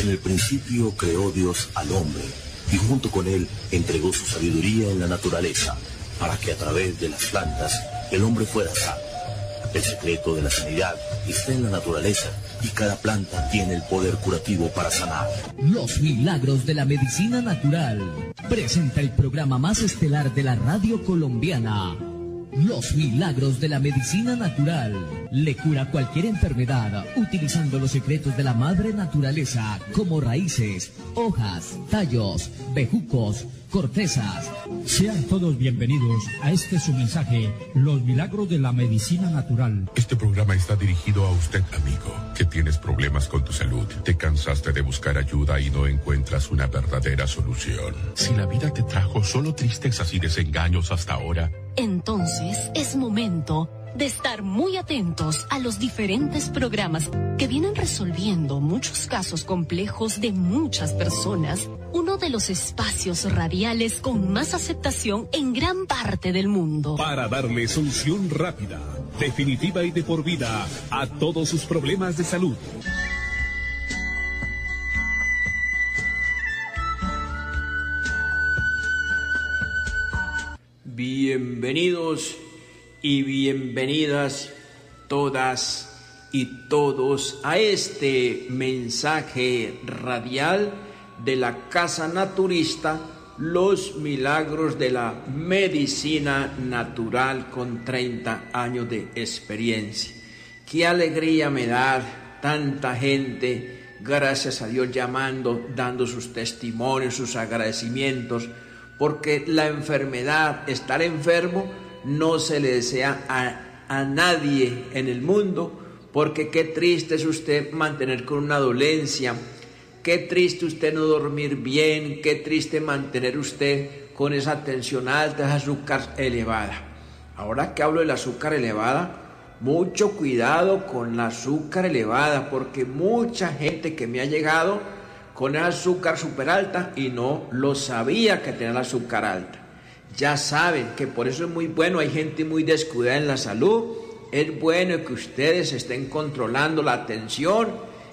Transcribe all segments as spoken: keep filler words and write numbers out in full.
En el principio creó Dios al hombre y junto con él entregó su sabiduría en la naturaleza para que a través de las plantas el hombre fuera sano. El secreto de la sanidad está en la naturaleza y cada planta tiene el poder curativo para sanar. Los milagros de la medicina natural. Presenta el programa más estelar de la radio colombiana. Los milagros de la medicina natural. Le cura cualquier enfermedad utilizando los secretos de la madre naturaleza como raíces, hojas, tallos, bejucos, cortezas. Sean todos bienvenidos a este su mensaje, Los milagros de la medicina natural. Este programa está dirigido a usted, amigo, que tienes problemas con tu salud. Te cansaste de buscar ayuda y no encuentras una verdadera solución. Si la vida te trajo solo tristezas y desengaños hasta ahora, entonces es momento de estar muy atentos a los diferentes programas que vienen resolviendo muchos casos complejos de muchas personas. Uno de los espacios radiales con más aceptación en gran parte del mundo. Para darle solución rápida, definitiva y de por vida a todos sus problemas de salud. Bienvenidos y bienvenidas todas y todos a este mensaje radial de la Casa Naturista, Los milagros de la medicina natural con treinta años de experiencia. Qué alegría me da tanta gente, gracias a Dios, llamando, dando sus testimonios, sus agradecimientos, porque la enfermedad, estar enfermo, no se le desea a, a nadie en el mundo, porque qué triste es usted mantener con una dolencia, qué triste usted no dormir bien, qué triste mantener usted con esa tensión alta, esa azúcar elevada. Ahora que hablo del azúcar elevada, mucho cuidado con la azúcar elevada, porque mucha gente que me ha llegado con el azúcar súper alta y no lo sabía que tenía la azúcar alta. Ya saben que por eso es muy bueno, hay gente muy descuidada en la salud, es bueno que ustedes estén controlando la tensión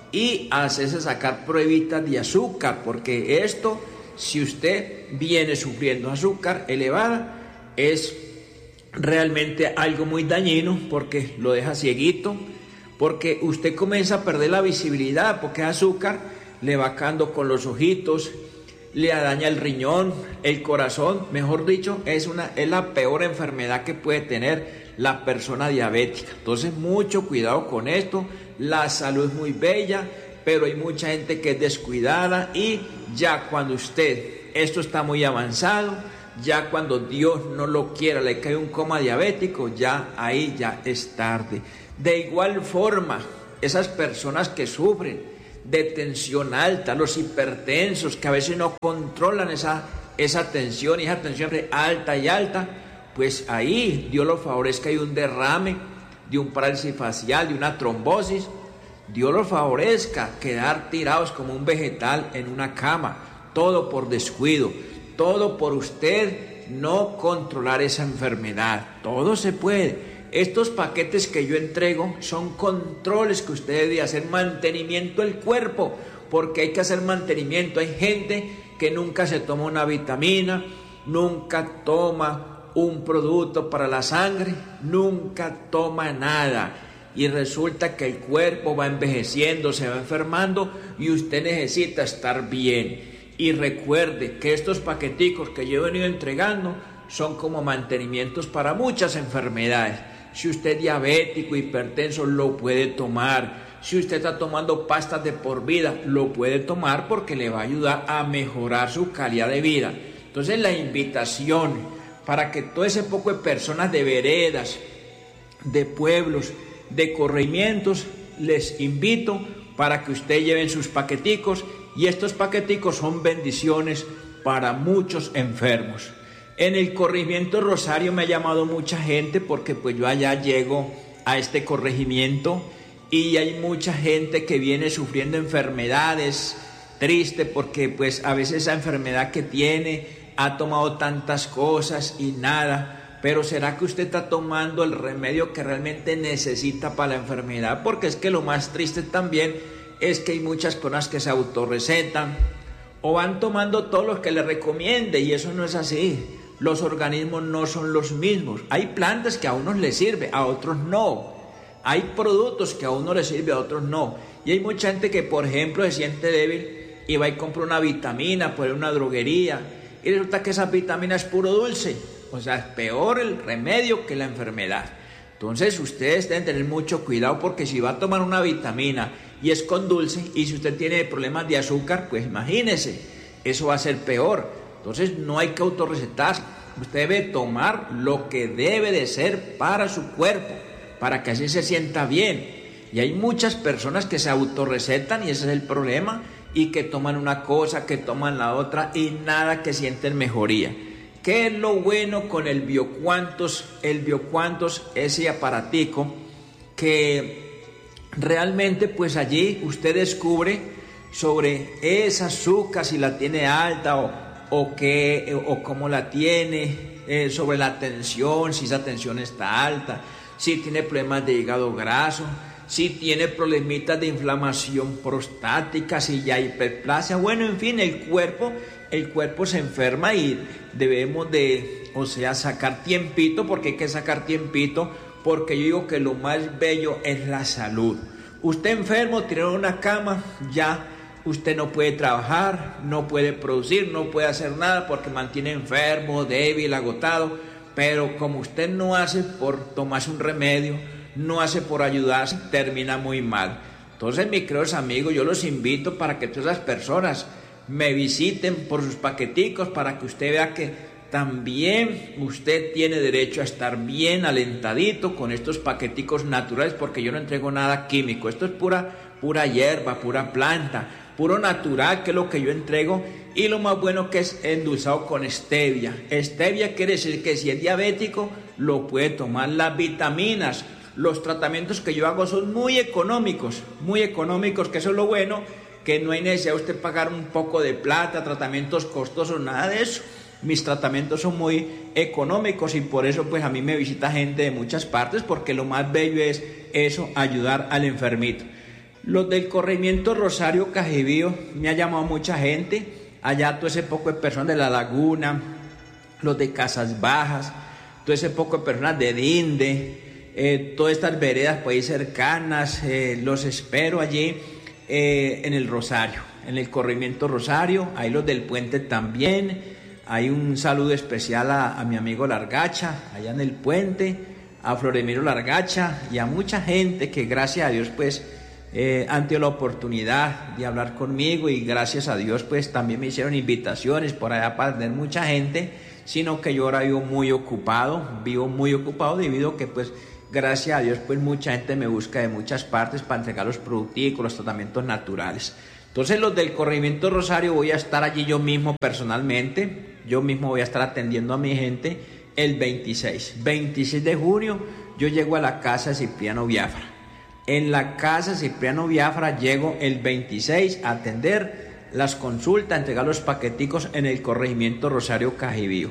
y hacerse sacar pruebitas de azúcar, porque esto, si usted viene sufriendo azúcar elevada, es realmente algo muy dañino, porque lo deja cieguito, porque usted comienza a perder la visibilidad, porque azúcar le va quedando con los ojitos, le daña el riñón, el corazón, mejor dicho, es, una, es la peor enfermedad que puede tener la persona diabética. Entonces, mucho cuidado con esto. La salud es muy bella, pero hay mucha gente que es descuidada y ya cuando usted, esto está muy avanzado, ya cuando Dios no lo quiera, le cae un coma diabético, ya ahí ya es tarde. De igual forma, esas personas que sufren de tensión alta, los hipertensos que a veces no controlan esa, esa tensión y esa tensión alta y alta, pues ahí Dios lo favorezca, hay un derrame, de un parálisis facial, de una trombosis, Dios lo favorezca, quedar tirados como un vegetal en una cama, todo por descuido, todo por usted no controlar esa enfermedad, todo se puede. Estos paquetes que yo entrego son controles que usted debe hacer, mantenimiento del cuerpo, porque hay que hacer mantenimiento. Hay gente que nunca se toma una vitamina, nunca toma un producto para la sangre, nunca toma nada. Y resulta que el cuerpo va envejeciendo, se va enfermando y usted necesita estar bien. Y recuerde que estos paqueticos que yo he venido entregando son como mantenimientos para muchas enfermedades. Si usted es diabético, hipertenso, lo puede tomar. Si usted está tomando pastas de por vida, lo puede tomar porque le va a ayudar a mejorar su calidad de vida. Entonces la invitación para que todo ese poco de personas de veredas, de pueblos, de corregimientos, les invito para que usted lleven sus paqueticos, y estos paqueticos son bendiciones para muchos enfermos. En el corregimiento Rosario me ha llamado mucha gente porque pues yo allá llego a este corregimiento y hay mucha gente que viene sufriendo enfermedades, triste porque pues a veces esa enfermedad que tiene ha tomado tantas cosas y nada, pero ¿será que usted está tomando el remedio que realmente necesita para la enfermedad? Porque es que lo más triste también es que hay muchas personas que se autorrecetan o van tomando todo lo que les recomiende, y eso no es así. Los organismos no son los mismos. Hay plantas que a unos les sirve, a otros no. Hay productos que a uno les sirve, a otros no. Y hay mucha gente que, por ejemplo, se siente débil y va y compra una vitamina por una droguería, y resulta que esa vitamina es puro dulce. O sea, es peor el remedio que la enfermedad. Entonces ustedes deben tener mucho cuidado, porque si va a tomar una vitamina y es con dulce, y si usted tiene problemas de azúcar, pues imagínese, eso va a ser peor. Entonces no hay que autorrecetarse. Usted debe tomar lo que debe de ser para su cuerpo, para que así se sienta bien. Y hay muchas personas que se autorrecetan, y ese es el problema, y que toman una cosa, que toman la otra, y nada que sienten mejoría. ¿Qué es lo bueno con el Biocuantos? El Biocuantos, ese aparatico que realmente pues allí usted descubre sobre esa azúcar, si la tiene alta o, o, qué, o cómo la tiene, eh, sobre la tensión, si esa tensión está alta, si tiene problemas de hígado graso, si tiene problemitas de inflamación prostática, si ya hay hiperplasia. Bueno, en fin, el cuerpo, el cuerpo se enferma y debemos de, o sea, sacar tiempito, porque hay que sacar tiempito, porque yo digo que lo más bello es la salud. Usted enfermo, tirado en una cama, ya usted no puede trabajar, no puede producir, no puede hacer nada, porque mantiene enfermo, débil, agotado. Pero como usted no hace por tomarse un remedio, no hace por ayudarse, termina muy mal. Entonces, mis queridos amigos, yo los invito para que todas las personas me visiten por sus paqueticos, para que usted vea que también usted tiene derecho a estar bien alentadito con estos paqueticos naturales, porque yo no entrego nada químico. Esto es pura, pura hierba, pura planta, puro natural, que es lo que yo entrego. Y lo más bueno que es endulzado con stevia. Stevia quiere decir que si es diabético, lo puede tomar. Las vitaminas, los tratamientos que yo hago son muy económicos, muy económicos, que eso es lo bueno, que no hay necesidad de usted pagar un poco de plata, tratamientos costosos, nada de eso. Mis tratamientos son muy económicos, y por eso pues a mí me visita gente de muchas partes, porque lo más bello es eso, ayudar al enfermito. Los del corregimiento Rosario Cajibío, me ha llamado mucha gente, allá todo ese poco de personas de La Laguna, los de Casas Bajas, todo ese poco de personas de Dinde, eh, todas estas veredas por ahí cercanas, eh, los espero allí eh, en el Rosario, en el corregimiento Rosario, ahí los del puente también. Hay un saludo especial a, a mi amigo Largacha, allá en el puente, a Floremiro Largacha, y a mucha gente que gracias a Dios pues eh, han tenido la oportunidad de hablar conmigo, y gracias a Dios pues también me hicieron invitaciones por allá para tener mucha gente, sino que yo ahora vivo muy ocupado, vivo muy ocupado debido a que pues gracias a Dios pues mucha gente me busca de muchas partes para entregar los productivos, los tratamientos naturales. Entonces los del corregimiento Rosario voy a estar allí yo mismo personalmente, yo mismo voy a estar atendiendo a mi gente el veintiséis de junio, yo llego a la casa de Cipriano Biafra. En la casa de Cipriano Biafra llego el veintiséis a atender las consultas, a entregar los paqueticos en el corregimiento Rosario Cajibío.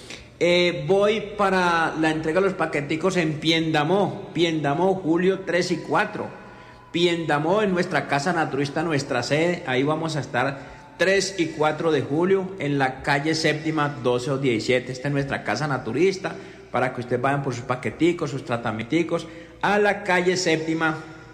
Eh, voy para la entrega de los paqueticos en Piendamó, Piendamó, julio tres y cuatro. Piendamó, en nuestra casa naturista, nuestra sede, ahí vamos a estar tres y cuatro de julio en la calle séptima doce o diecisiete. Esta es nuestra casa naturista, para que ustedes vayan por sus paqueticos, sus tratamientos a la calle séptima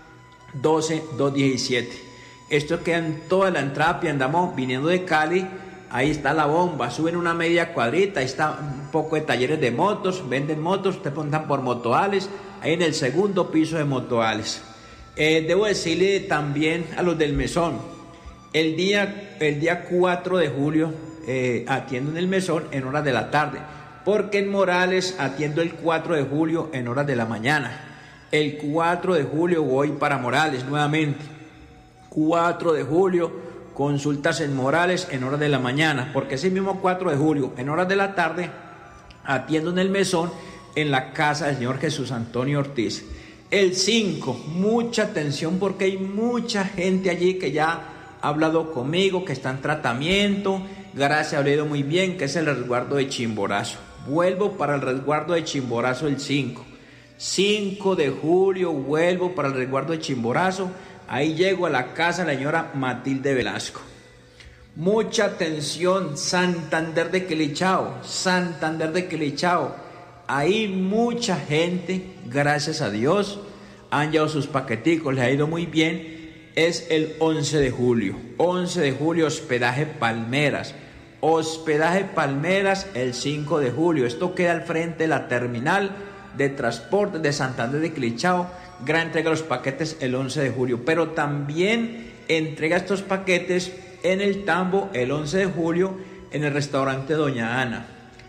doce o diecisiete. Esto queda en toda la entrada Piendamó, viniendo de Cali. Ahí está la bomba, suben una media cuadrita, ahí está un poco de talleres de motos, venden motos, te preguntan por Motoales, ahí en el segundo piso de Motoales. Eh, debo decirle también a los del mesón, el día, el día cuatro de julio eh, atiendo en el mesón en horas de la tarde, porque en Morales atiendo el cuatro de julio en horas de la mañana. El cuatro de julio voy para Morales nuevamente, cuatro de julio, consultas en Morales en horas de la mañana, porque ese mismo cuatro de julio en horas de la tarde atiendo en el mesón en la casa del señor Jesús Antonio Ortiz. El cinco, mucha atención, porque hay mucha gente allí que ya ha hablado conmigo, que está en tratamiento, gracias, ha ido muy bien, que es el resguardo de Chimborazo. Vuelvo para el resguardo de Chimborazo el cinco. cinco de julio vuelvo para el resguardo de Chimborazo, Ahí llego a la casa de la señora Matilde Velasco. Mucha atención, Santander de Quilichao, Santander de Quilichao. Ahí mucha gente, gracias a Dios, han llevado sus paqueticos, les ha ido muy bien. Es el once de julio, once de julio, hospedaje Palmeras. Hospedaje Palmeras el cinco de julio. Esto queda al frente de la terminal de transporte de Santander de Quilichao. Gran entrega de los paquetes el once de julio, pero también entrega estos paquetes en el Tambo el once de julio en el restaurante Doña Ana.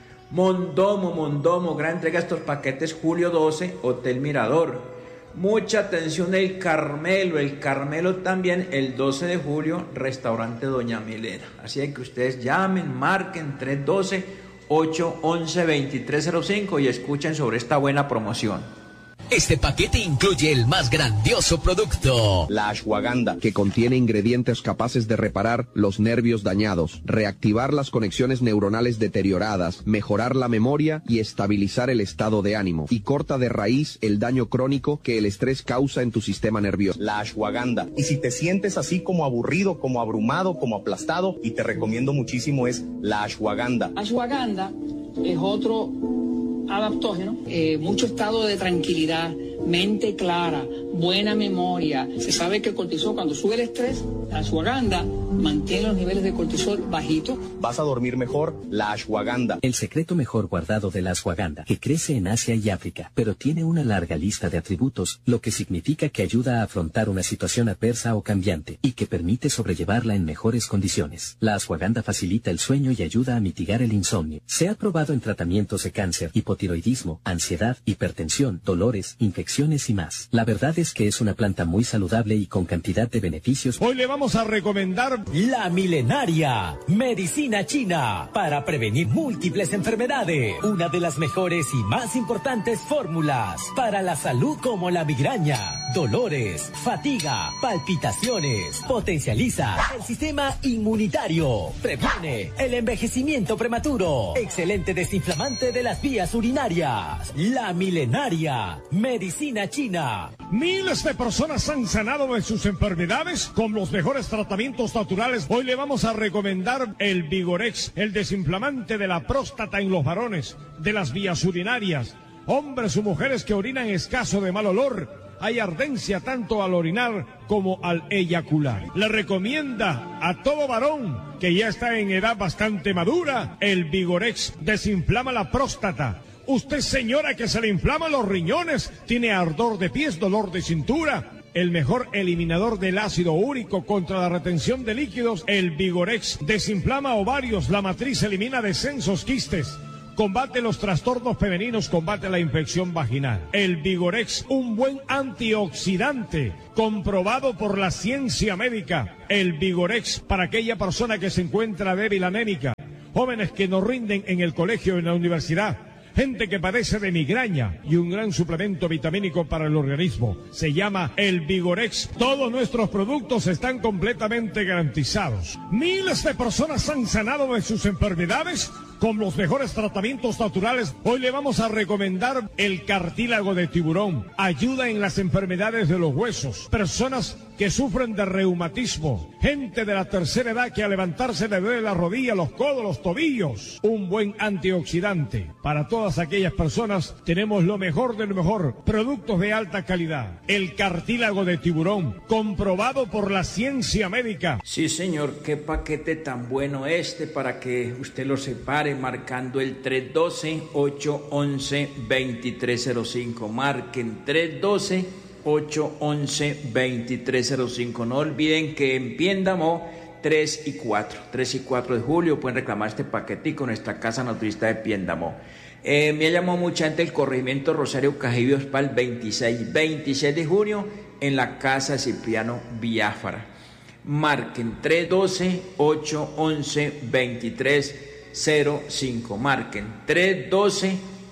Mondomo, Mondomo, gran entrega de estos paquetes julio doce, Hotel Mirador. Mucha atención, el Carmelo, el Carmelo también el doce de julio, restaurante Doña Milena. Así que ustedes llamen, marquen tres uno dos, ocho uno uno, dos tres cero cinco y escuchen sobre esta buena promoción. Este paquete incluye el más grandioso producto, la ashwagandha, que contiene ingredientes capaces de reparar los nervios dañados, reactivar las conexiones neuronales deterioradas, mejorar la memoria y estabilizar el estado de ánimo, y corta de raíz el daño crónico que el estrés causa en tu sistema nervioso. La ashwagandha. Y si te sientes así como aburrido, como abrumado, como aplastado, y te recomiendo muchísimo, es la ashwagandha. Ashwagandha es otro adaptógeno, eh, mucho estado de tranquilidad, mente clara, buena memoria. Se sabe que el cortisol, cuando sube el estrés, la ashwagandha mantiene los niveles de cortisol bajitos. Vas a dormir mejor, la ashwagandha. El secreto mejor guardado de la ashwagandha, que crece en Asia y África, pero tiene una larga lista de atributos, lo que significa que ayuda a afrontar una situación adversa o cambiante, y que permite sobrellevarla en mejores condiciones. La ashwagandha facilita el sueño y ayuda a mitigar el insomnio. Se ha probado en tratamientos de cáncer, hipotiroidismo, ansiedad, hipertensión, dolores, infecciones y más. La verdad es que es una planta muy saludable y con cantidad de beneficios. Hoy le vamos a recomendar La Milenaria, medicina china para prevenir múltiples enfermedades. Una de las mejores y más importantes fórmulas para la salud, como la migraña, dolores, fatiga, palpitaciones. Potencializa el sistema inmunitario. Previene el envejecimiento prematuro. Excelente desinflamante de las vías urinarias. La Milenaria, medicina china. Miles de personas han sanado de sus enfermedades con los mejores tratamientos naturales. Hoy le vamos a recomendar el Vigorex, el desinflamante de la próstata en los varones, de las vías urinarias, hombres o mujeres que orinan escaso, de mal olor. Hay ardencia tanto al orinar como al eyacular. Le recomienda a todo varón que ya está en edad bastante madura el Vigorex. Desinflama la próstata. Usted, señora, que se le inflaman los riñones, tiene ardor de pies, dolor de cintura. El mejor eliminador del ácido úrico contra la retención de líquidos, el Vigorex. Desinflama ovarios, la matriz, elimina descensos, quistes. Combate los trastornos femeninos, combate la infección vaginal. El Vigorex, un buen antioxidante, comprobado por la ciencia médica. El Vigorex, para aquella persona que se encuentra débil, anémica, jóvenes que no rinden en el colegio o en la universidad, gente que padece de migraña, y un gran suplemento vitamínico para el organismo. Se llama el Vigorex. Todos nuestros productos están completamente garantizados. Miles de personas han sanado de sus enfermedades con los mejores tratamientos naturales. Hoy le vamos a recomendar el cartílago de tiburón. Ayuda en las enfermedades de los huesos. Personas que sufren de reumatismo, gente de la tercera edad que al levantarse le duele la rodilla, los codos, los tobillos. Un buen antioxidante. Para todas aquellas personas tenemos lo mejor de lo mejor, productos de alta calidad. El cartílago de tiburón, comprobado por la ciencia médica. Sí, señor, qué paquete tan bueno este, para que usted lo separe marcando el tres uno dos, ocho uno uno, dos tres cero cinco. Marquen tres uno dos, ocho uno uno, dos tres cero cinco. No olviden que en Piendamó tres y cuatro de julio pueden reclamar este paquetico en nuestra casa naturista de Piendamó. Eh, me ha llamado mucha gente el corregimiento Rosario Cajibíos para el veintiséis de junio en la casa de Cipriano Biafara. Marquen tres uno dos, ocho uno uno, dos tres cero cinco. Marquen tres uno dos,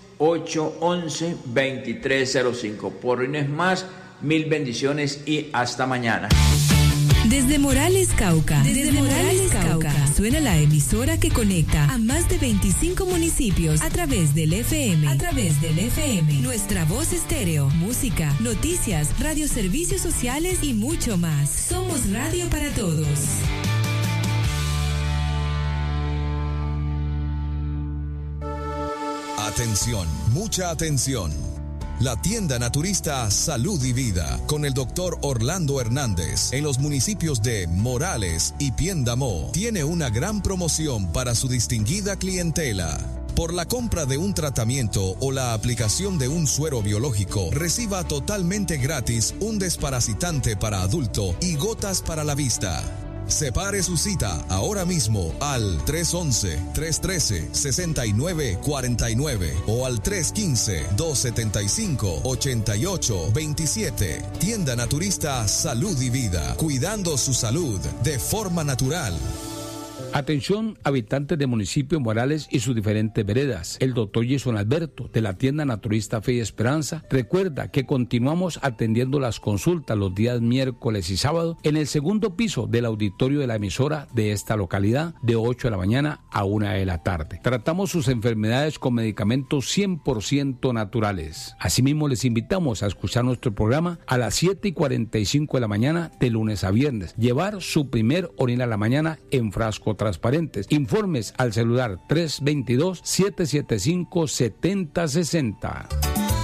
ocho uno uno, dos tres cero cinco. Por hoy no es más. Mil bendiciones y hasta mañana. Desde Morales, Cauca. Desde, Desde Morales, Cauca. Cauca. Suena la emisora que conecta a más de veinticinco municipios a través del F M. A través del F M. Nuestra voz estéreo, música, noticias, radioservicios sociales y mucho más. Somos radio para todos. Atención, mucha atención. La tienda naturista Salud y Vida con el doctor Orlando Hernández en los municipios de Morales y Piendamó tiene una gran promoción para su distinguida clientela. Por la compra de un tratamiento o la aplicación de un suero biológico, reciba totalmente gratis un desparasitante para adulto y gotas para la vista. Separe su cita ahora mismo al tres once, tres trece, sesenta y nueve cuarenta y nueve o al tres quince, dos setenta y cinco, ochenta y ocho veintisiete. Tienda Naturista Salud y Vida, cuidando su salud de forma natural. Atención, habitantes de municipio Morales y sus diferentes veredas. El doctor Jason Alberto, de la tienda naturista Fe y Esperanza, recuerda que continuamos atendiendo las consultas los días miércoles y sábado en el segundo piso del auditorio de la emisora de esta localidad, de ocho de la mañana a una de la tarde. Tratamos sus enfermedades con medicamentos cien por ciento naturales. Asimismo, les invitamos a escuchar nuestro programa a las siete y cuarenta y cinco de la mañana de lunes a viernes. Llevar su primer orina a la mañana en frasco transparentes. Informes al celular tres dos dos, siete siete cinco, siete cero seis cero.